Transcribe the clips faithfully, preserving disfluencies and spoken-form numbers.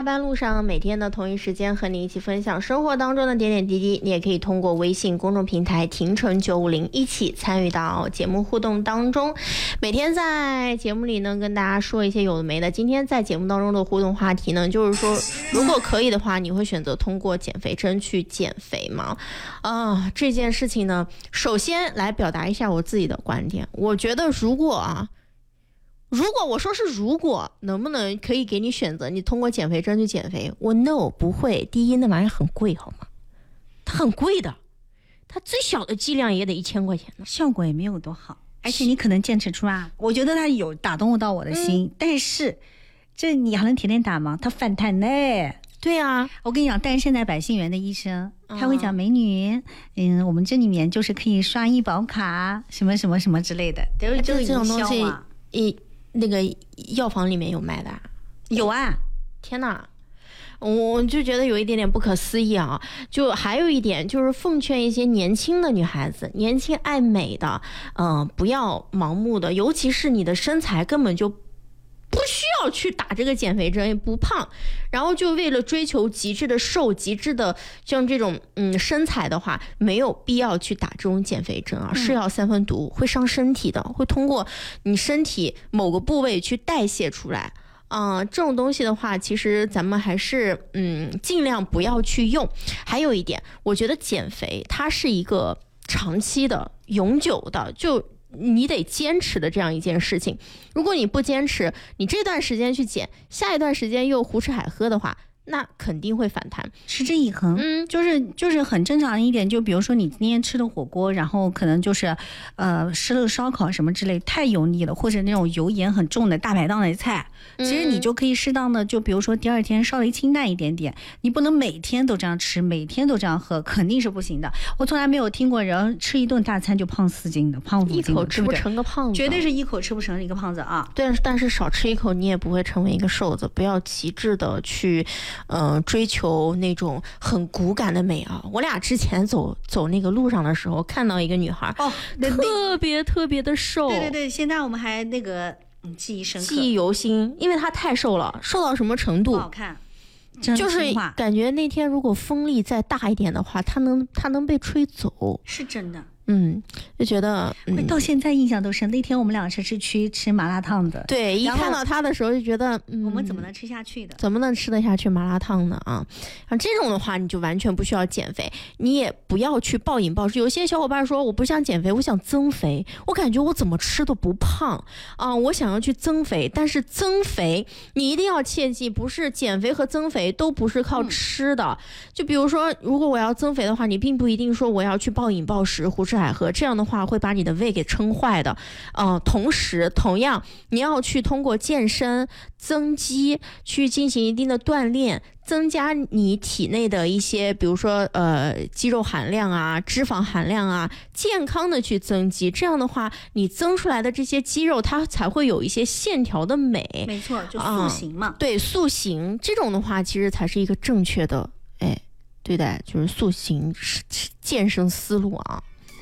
班路上，每天的同一时间和你一起分享生活当中的点点滴滴。你也可以通过微信公众平台婷晨九五零一起参与到节目互动当中。每天在节目里呢跟大家说一些有的没的。今天在节目当中的互动话题呢，就是说如果可以的话，你会选择通过减肥针去减肥吗？啊、呃，这件事情呢，首先来表达一下我自己的观点。我觉得如果啊。如果我说是如果能不能可以给你选择，你通过减肥针去减肥，我 no 不会。第一，那玩意儿很贵，好吗？它很贵的，它最小的剂量也得一千块钱呢， 效果也没有多好，而且你可能坚持出啊，我觉得它有打动到我的心，嗯、但是这你还能天天打吗？它反弹呢。 对啊， 我跟你讲，但是现在百姓园的医生他会讲美女，嗯，我们这里面就是可以刷医保卡，什么什么什么之类的，都是这种东西，一。那个药房里面有卖的、啊， 有啊！ 天哪，我就觉得有一点点不可思议啊！就还有一点就是奉劝一些年轻的女孩子，年轻爱美的，嗯、呃，不要盲目的，尤其是你的身材根本就不需要去打这个减肥针，也不胖，然后就为了追求极致的瘦、极致的像这种嗯身材的话，没有必要去打这种减肥针啊，是药三分毒，会伤身体的，会通过你身体某个部位去代谢出来。啊、呃，这种东西的话，其实咱们还是嗯尽量不要去用。还有一点，我觉得减肥它是一个长期的、永久的，就。你得坚持的这样一件事情，如果你不坚持，你这段时间去减，下一段时间又胡吃海喝的话，那肯定会反弹， 持之以恒。嗯，就是就是很正常的一点，就比如说你今天吃的火锅，然后可能就是呃吃了烧烤什么之类太油腻了，或者那种油盐很重的大排档的菜，其实你就可以适当的，就比如说第二天稍微清淡一点点，你不能每天都这样吃，每天都这样喝，肯定是不行的。我从来没有听过人吃一顿大餐就胖四斤的，胖五斤的， 一口吃不成个胖子， 绝对是一口吃不成一个胖子啊。 对，但是少吃一口你也不会成为一个瘦子，不要极致的去。嗯、呃，追求那种很骨感的美啊！我俩之前走走那个路上的时候，看到一个女孩，哦，特别特别的瘦。 对对对，现在我们还那个嗯记忆深刻， 记忆犹新，因为她太瘦了，瘦到什么程度？ 不好看， 就是感觉那天如果风力再大一点的话，她能她能被吹走， 是真的。 嗯，就觉得、嗯、 到现在印象都深。那天我们俩是是去吃麻辣烫的， 对，一看到他的时候就觉得，嗯， 我们怎么能吃下去的？ 怎么能吃得下去麻辣烫呢？啊，啊，这种的话你就完全不需要减肥，你也不要去暴饮暴食。有些小伙伴说我不想减肥，我想增肥，我感觉我怎么吃都不胖啊，我想要去增肥，但是增肥你一定要切记，不是减肥和增肥都不是靠吃的。嗯、就比如说，如果我要增肥的话，你并不一定说我要去暴饮暴食、胡吃海喝，这样的话会把你的胃给撑坏的。呃，同时同样你要去通过健身增肌去进行一定的锻炼，增加你体内的一些比如说呃肌肉含量啊、脂肪含量啊，健康的去增肌，这样的话你增出来的这些肌肉它才会有一些线条的美。 没错，就塑形嘛、 嗯、对，塑形这种的话其实才是一个正确的哎对待就是塑形健身思路啊。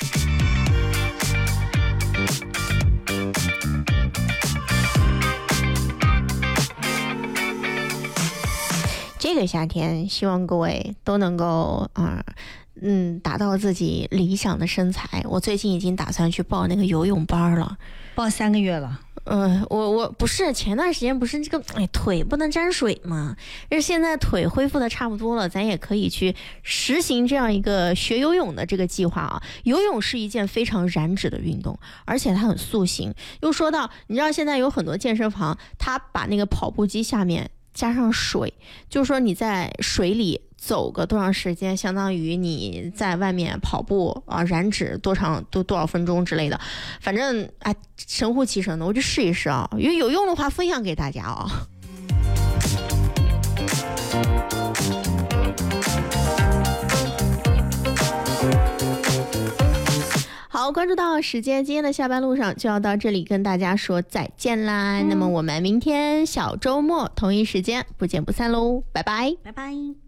这个夏天希望各位都能够啊、呃、嗯达到自己理想的身材。我最近已经打算去报那个游泳班了， 报三个月了。 呃，我我不是前段时间不是这个哎腿不能沾水嘛，但是现在腿恢复的差不多了，咱也可以去实行这样一个学游泳的这个计划啊。游泳是一件非常燃脂的运动，而且它很塑形。又说到，你知道现在有很多健身房，它把那个跑步机下面加上水，就是说你在水里走个多长时间，相当于你在外面跑步啊，燃脂多长多多少分钟之类的，反正哎神乎其神的，我就试一试啊，因为有用的话分享给大家啊。好，关注到时间，今天的下班路上就要到这里跟大家说再见啦、嗯、那么我们明天小周末同一时间不见不散喽，拜拜拜拜。